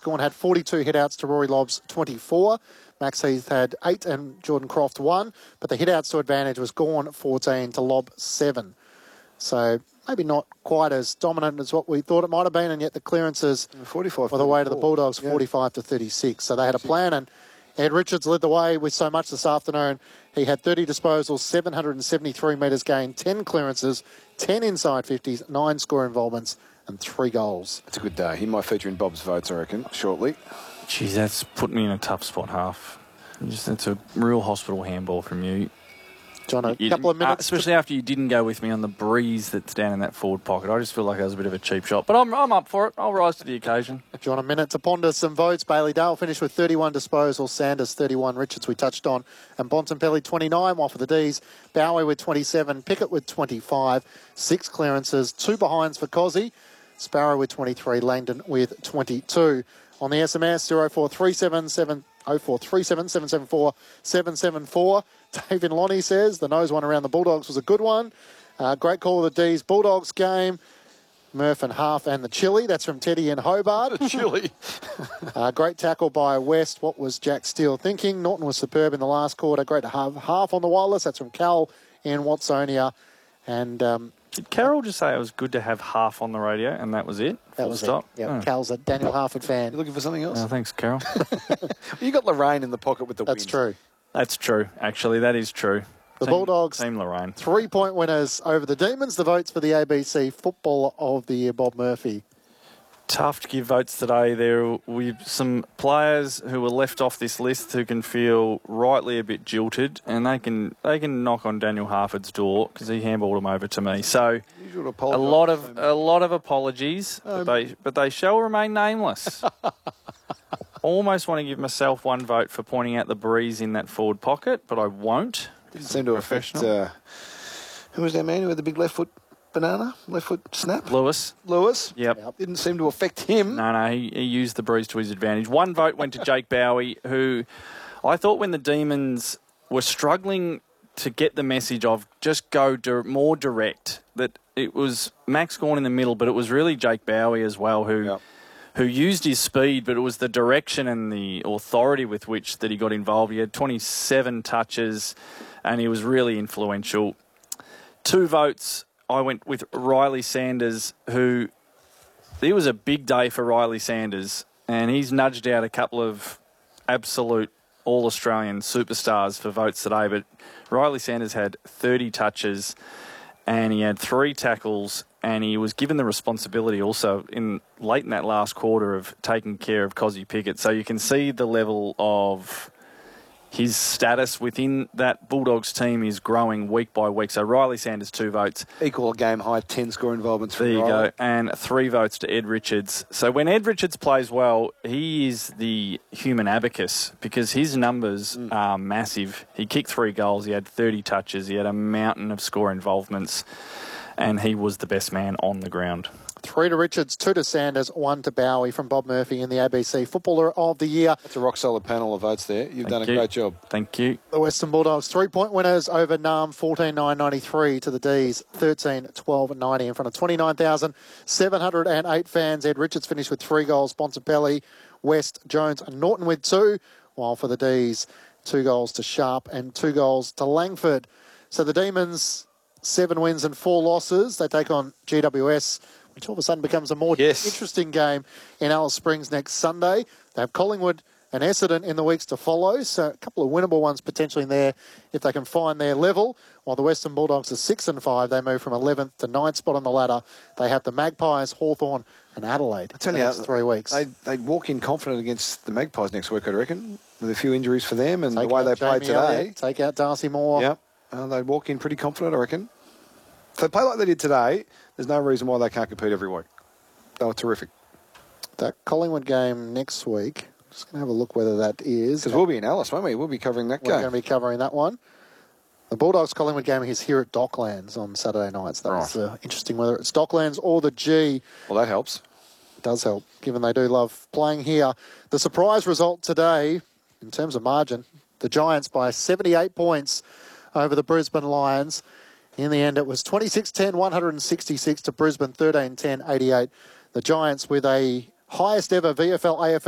Gawn had 42 hit-outs to Rory Lobb's 24. Max Heath had 8 and Jordan Croft 1, but the hit-outs to advantage was Gawn 14 to Lobb 7. So maybe not quite as dominant as what we thought it might have been, and yet the clearances 45 were the way to the Bulldogs, 45 to 36. So they had a plan, and Ed Richards led the way with so much this afternoon. He had 30 disposals, 773 metres gained, 10 clearances, 10 inside 50s, 9 score involvements, and 3 goals. It's a good day. He might feature in Bob's votes, I reckon, shortly. Geez, that's put me in a tough spot, Half. That's a real hospital handball from you. John, a couple of minutes. Especially after you didn't go with me on the breeze that's down in that forward pocket. I just feel like that was a bit of a cheap shot. But I'm up for it. I'll rise to the occasion. John, a minute to ponder some votes. Bailey Dale finished with 31 disposals. Sanders, 31. Richards, we touched on. And Bontempelli, 29. While for the Ds, Bowie with 27. Pickett with 25. 6 clearances. 2 behinds for Cozzy. Sparrow with 23. Langdon with 22. On the SMS, 0437 774 774. Dave in Lonnie says the nose one around the Bulldogs was a good one. Great call of the D's Bulldogs game. Murph and Half and the Chili. That's from Teddy in Hobart. The Chili. Great tackle by West. What was Jack Steele thinking? Norton was superb in the last quarter. Great to have Half on the wireless. That's from Cal in Watsonia. And did Carol just say it was good to have Half on the radio and that was it? That was stop? it. Yeah, Cal's a Daniel Harford fan. You looking for something else? Oh, thanks, Carol. You got Lorraine in the pocket with the That's win. true. That's true, actually. That is true. The Bulldogs, Team Lorraine. 3-point winners over the Demons. The votes for the ABC Footballer of the Year, Bob Murphy. Tough to give votes today. There were some players who were left off this list who can feel rightly a bit jilted, and they can knock on Daniel Harford's door because he handballed them over to me. So a lot of apologies, but they shall remain nameless. Almost want to give myself one vote for pointing out the breeze in that forward pocket, but I won't. Didn't seem to affect. Who was that man who had the big left foot banana, left foot snap? Lewis. Yep. Didn't seem to affect him. No, he used the breeze to his advantage. One vote went to Jake Bowie, who I thought when the Demons were struggling to get the message of just go more direct, that it was Max Gawn in the middle, but it was really Jake Bowie as well who used his speed, but it was the direction and the authority with which that he got involved. He had 27 touches and he was really influential. 2 votes, I went with Riley Sanders, who it was a big day for Riley Sanders, and he's nudged out a couple of absolute All-Australian superstars for votes today, but Riley Sanders had 30 touches and he had 3 tackles, and he was given the responsibility also late in that last quarter of taking care of Cozzy Pickett. So you can see the level of his status within that Bulldogs team is growing week by week. So Riley Sanders, 2 votes. Equal game high, 10 score involvements for There you Riley. go. And 3 votes to Ed Richards. So when Ed Richards plays well, he is the human abacus because his numbers are massive. He kicked 3 goals. He had 30 touches. He had a mountain of score involvements. And he was the best man on the ground. 3 to Richards, 2 to Sanders, 1 to Bowie from Bob Murphy in the ABC Footballer of the Year. That's a rock-solid panel of votes there. You've done a great job. Thank you. The Western Bulldogs, 3-point winners over Nam, 14,993 to the Ds, 13,1290 in front of 29,708 fans. Ed Richards finished with 3 goals. Bontempelli, West, Jones and Norton with 2, while for the Ds, 2 goals to Sharp and 2 goals to Langford. So the Demons, 7 wins and 4 losses. They take on GWS, which all of a sudden becomes a more interesting game in Alice Springs next Sunday. They have Collingwood and Essendon in the weeks to follow, so a couple of winnable ones potentially in there if they can find their level. While the Western Bulldogs are 6 and 5, they move from 11th to 9th spot on the ladder. They have the Magpies, Hawthorn and Adelaide I tell you, 3 weeks. They'd walk in confident against the Magpies next week, I reckon, with a few injuries for them and the way they played today. Take out Darcy Moore. Yep, they'd walk in pretty confident, I reckon. If they play like they did today, there's no reason why they can't compete every week. They were terrific. That Collingwood game next week, just going to have a look whether that is. Because we'll be in Alice, won't we? We'll be covering that game. We're going to be covering that one. The Bulldogs-Collingwood game is here at Docklands on Saturday nights. That's interesting whether it's Docklands or the G. Well, that helps. It does help, given they do love playing here. The surprise result today, in terms of margin, the Giants by 78 points over the Brisbane Lions. In the end, it was 26-10, 166 to Brisbane, 13-10, 88. The Giants with a highest ever VFL AFL